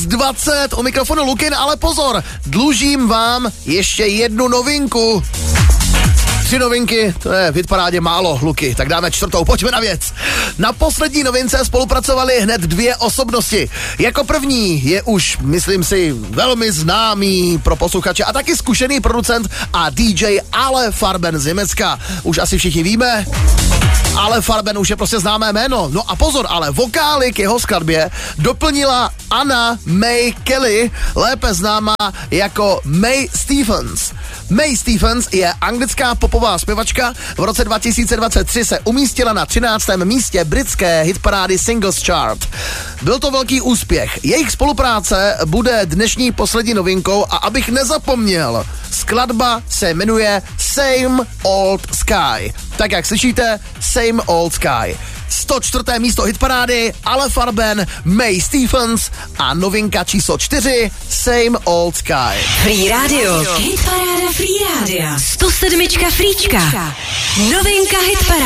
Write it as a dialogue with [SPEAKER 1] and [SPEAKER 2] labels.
[SPEAKER 1] 6:20, u mikrofonu Lukin, ale pozor, dlužím vám ještě jednu novinku. 3 novinky, to je v hitparádě málo, Luky, tak dáme 4, pojďme na věc. Na poslední novince spolupracovali hned 2 osobnosti. Jako první je už, myslím si, velmi známý pro posluchače a taky zkušený producent a DJ Ale Farben z Německa. Už asi všichni víme, Ale Farben už je prostě známé jméno. No a pozor, ale vokály k jeho skladbě doplnila Anna May Kelly, lépe známá jako May Stephens. May Stephens je anglická popová zpěvačka. V roce 2023 se umístila na 13. místě britské hitparády Singles Chart. Byl to velký úspěch. Jejich spolupráce bude dnešní poslední novinkou a abych nezapomněl, skladba se jmenuje Same Old Sky. Tak jak slyšíte, Same Old Sky. 104. místo hitparády, Ale Farben, May Stephens a novinka číslo 4, Same Old Sky.
[SPEAKER 2] Free Radio. Hitparáda Free Radio. 107. Fríčka. Novinka hitparády.